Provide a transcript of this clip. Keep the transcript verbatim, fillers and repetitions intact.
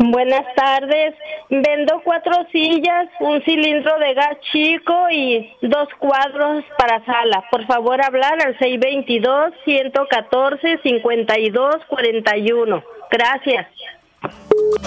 Buenas tardes. Vendo cuatro sillas, un cilindro de gas chico y dos cuadros para sala. Por favor, hablar al seis veintidós, ciento catorce, cincuenta y dos, cuarenta y uno. Gracias.